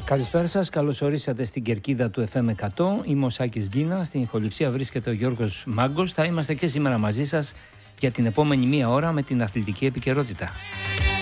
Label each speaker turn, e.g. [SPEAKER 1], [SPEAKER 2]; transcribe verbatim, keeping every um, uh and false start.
[SPEAKER 1] Καλησπέρα σας, καλώς ορίσατε στην κερκίδα του εφ εμ εκατό. Είμαι ο Σάκης Γκίνα, στην ηχοληψία βρίσκεται ο Γιώργος Μάγκος. Θα είμαστε και σήμερα μαζί σας για την επόμενη μία ώρα με την αθλητική επικαιρότητα.